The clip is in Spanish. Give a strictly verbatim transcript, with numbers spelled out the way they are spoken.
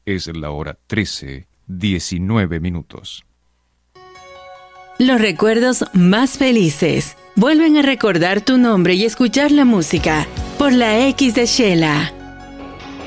Es la hora trece, diecinueve minutos. Los recuerdos más felices vuelven a recordar tu nombre y escuchar la música por la X de Shela.